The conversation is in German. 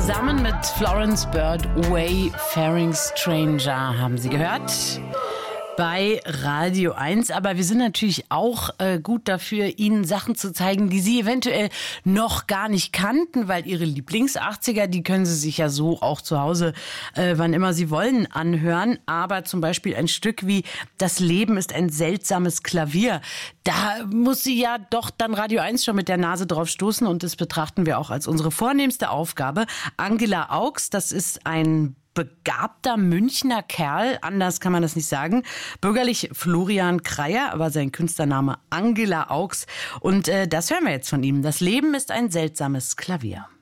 Zusammen mit Florence Bird, Wayfaring Stranger haben Sie gehört bei Radio 1. Aber wir sind natürlich auch gut dafür, Ihnen Sachen zu zeigen, die Sie eventuell noch gar nicht kannten, weil Ihre Lieblings-80er, die können Sie sich ja so auch zu Hause, wann immer Sie wollen, anhören. Aber zum Beispiel ein Stück wie Das Leben ist ein seltsames Klavier. Da muss sie ja doch dann Radio 1 schon mit der Nase drauf stoßen und das betrachten wir auch als unsere vornehmste Aufgabe. Angela Augs, das ist ein begabter Münchner Kerl, anders kann man das nicht sagen. Bürgerlich Florian Kreier, aber sein Künstlername Angela Augs. Und das hören wir jetzt von ihm. Das Leben ist ein seltsames Klavier.